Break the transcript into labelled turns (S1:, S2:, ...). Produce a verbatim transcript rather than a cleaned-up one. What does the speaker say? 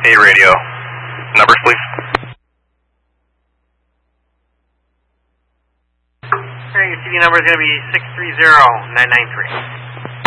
S1: A radio. Numbers, please.
S2: Alright, your C V number is going to be six three zero nine nine three.